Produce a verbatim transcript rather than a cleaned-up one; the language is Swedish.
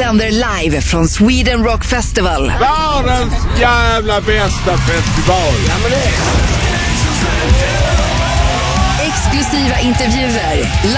sänder live från Sweden Rock Festival. Världens jävla bästa festival. Ja, men det är. Exklusiva intervjuer,